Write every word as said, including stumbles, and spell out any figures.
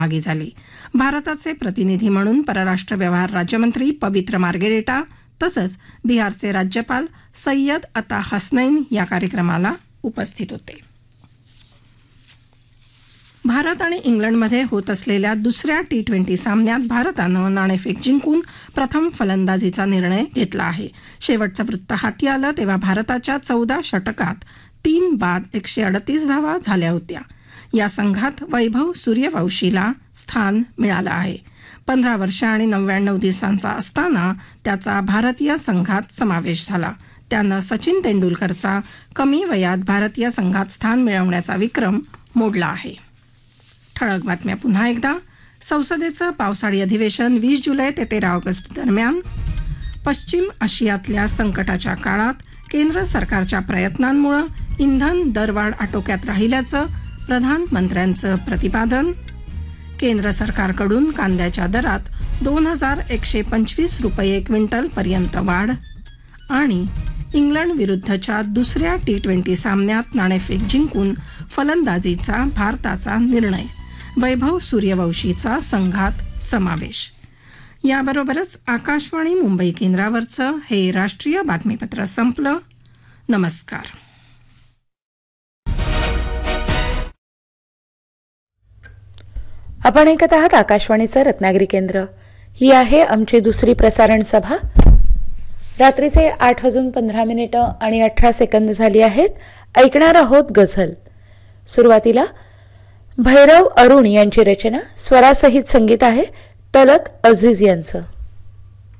सहभागी झाले. भारताचे प्रतिनिधी म्हणून परराष्ट्र व्यवहार राज्यमंत्री पवित्र मार्गेरेटा तसंच बिहारचे राज्यपाल सय्यद अता हसनैन या कार्यक्रमाला उपस्थित होते. भारत आणि इंग्लंडमध्ये होत असलेल्या दुसऱ्या टी ट्वेंटी सामन्यात भारतानं नाणेफेक जिंकून प्रथम फलंदाजीचा निर्णय घेतला आहे. शेवटचं वृत्त हाती आलं तेव्हा भारताच्या चौदा षटकात तीन बाद एकशे अडतीस धावा झाल्या होत्या. या संघात वैभव सूर्यवंशीला स्थान मिळालं आहे. पंधरा वर्ष आणि नव्याण्णव दिवसांचा असताना त्याचा भारतीय संघात समावेश झाला. त्यानं सचिन तेंडुलकरचा कमी वयात भारतीय संघात स्थान मिळवण्याचा विक्रम मोडला आहे. ठळक बातम्या पुन्हा एकदा. संसदेचं पावसाळी अधिवेशन वीस जुलै ते तेरा ऑगस्ट दरम्यान. पश्चिम आशियातल्या संकटाच्या काळात केंद्र सरकारच्या प्रयत्नांमुळे इंधन दरवाढ आटोक्यात राहिल्याचं प्रधानमंत्र्यांचं प्रतिपादन. केंद्र सरकारकडून कांद्याच्या दरात दोन हजार एकशे पंचवीस रुपये क्विंटल पर्यंत वाढ. आणि इंग्लंड विरुद्धच्या दुसऱ्या टी ट्वेंटी सामन्यात नाणेफेक जिंकून फलंदाजीचा भारताचा निर्णय. वैभव सूर्यवंशीचा संघात समावेश. याबरोबरच आकाशवाणी मुंबई केंद्रावरचं हे राष्ट्रीय बातमीपत्र संपलं. नमस्कार. आपण ऐकत आहात आकाशवाणीचं रत्नागिरी केंद्र. ही आहे आमची दुसरी प्रसारण सभा. रात्रीचे आठ वाजून पंधरा मिनिटं आणि अठरा सेकंद झाली आहेत. ऐकणार आहोत गझल. सुरुवातीला भैरव अरुण यांची रचना, स्वरासहित संगीत आहे तलत अझीज यांचं.